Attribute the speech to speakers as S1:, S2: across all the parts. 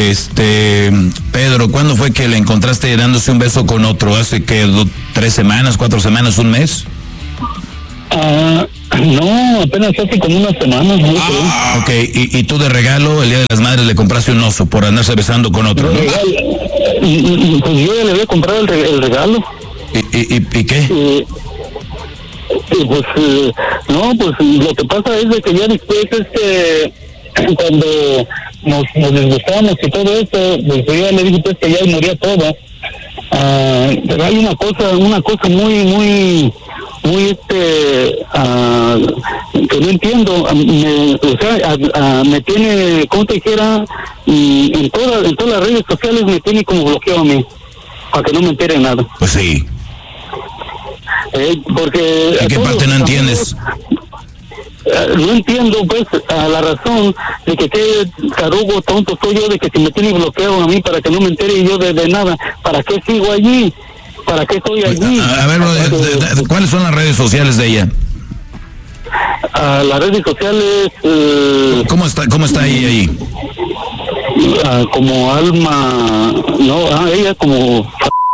S1: Pedro, ¿cuándo fue que le encontraste dándose un beso con otro? ¿Hace que 3 semanas, 4 semanas, un mes?
S2: No, apenas hace como unas semanas. ¿No?
S1: Ok, y tú de regalo, el Día de las Madres, le compraste un oso por andarse besando con otro, ¿no?
S2: Pues yo ya le había comprado el regalo.
S1: ¿Y qué?
S2: Pues lo que pasa es de que ya después cuando nos disgustamos y todo eso, pues yo ya le dije pues que ya moría todo. Pero hay una cosa muy que no entiendo, me tiene, como te dijera, en todas las redes sociales me tiene como bloqueado a mí, para que no me entere nada.
S1: Pues sí.
S2: Porque
S1: ¿En qué parte no entiendes?
S2: No entiendo pues a la razón de que qué tarugo tonto soy yo de que si me tiene bloqueado a mí para que no me entere yo de nada. ¿Para qué sigo allí? ¿Para qué estoy allí?
S1: A ver, ¿cuáles son las redes sociales de ella?
S2: Las redes sociales...
S1: ¿Cómo está ahí?
S2: Como Alma... No, ella como...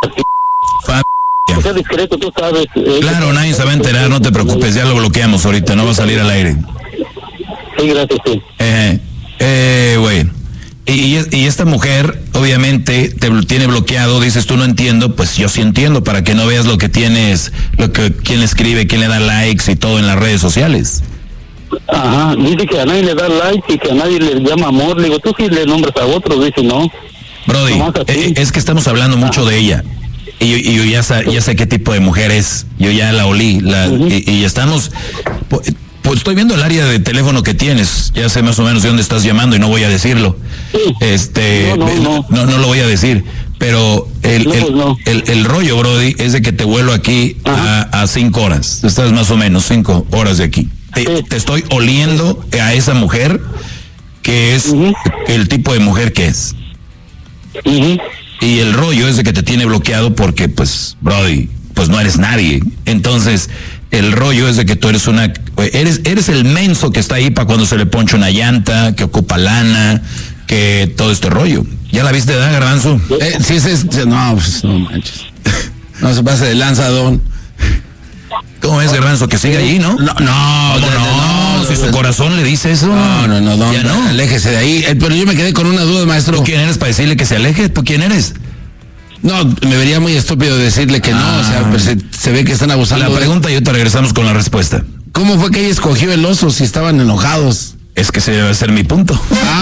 S2: sea discreto, tú sabes.
S1: Claro, nadie se va a enterar, no te preocupes, ya lo bloqueamos ahorita, no va a salir al aire.
S2: Sí, gracias, sí.
S1: Bueno. Y esta mujer, obviamente, te tiene bloqueado, dices tú no entiendo, pues yo sí entiendo, para que no veas lo que tienes, quién le escribe, quién le da likes y todo en las redes sociales.
S2: Ajá, dice que a nadie le da likes y que a nadie le llama amor. Le digo, tú sí le nombras a otro, dice no.
S1: Brody, es que estamos hablando mucho de ella. Y yo ya sé qué tipo de mujer es, yo ya la olí, y estamos... Pues estoy viendo el área de teléfono que tienes, ya sé más o menos de dónde estás llamando y no voy a decirlo. No lo voy a decir, pero el rollo, Brody, es de que te vuelo aquí a 5 horas. Estás más o menos 5 horas de aquí. Te estoy oliendo a esa mujer que es el tipo de mujer que es. Y el rollo es de que te tiene bloqueado porque, pues, Brody, pues no eres nadie. Entonces, el rollo es de que tú eres eres el menso que está ahí para cuando se le poncha una llanta, que ocupa lana, que todo este rollo. ¿Ya la viste, da, Garbanzo?
S3: Sí, no, pues no manches. No se pase de lanza, don.
S1: ¿Cómo es, Garbanzo? Que sigue allí, ¿no? No, si su corazón le dice eso.
S3: No, don,
S1: ya no.
S3: Aléjese de ahí. Pero yo me quedé con una duda, maestro.
S1: ¿Tú quién eres para decirle que se aleje? ¿Tú quién eres?
S3: No, me vería muy estúpido decirle que no, o sea, pues se ve que están abusando.
S1: La pregunta y ahorita regresamos con la respuesta.
S3: ¿Cómo fue que ella escogió el oso si estaban enojados?
S1: Es que ese debe ser mi punto.